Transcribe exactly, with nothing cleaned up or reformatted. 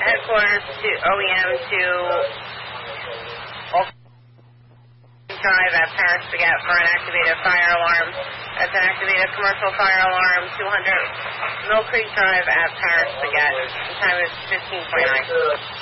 headquarters to O E M to Oak Drive at Paris Baguette for an activated fire alarm. That's an activated commercial fire alarm, two hundred Mill Creek Drive at Paris Baguette. The time is fifteen twenty-nine.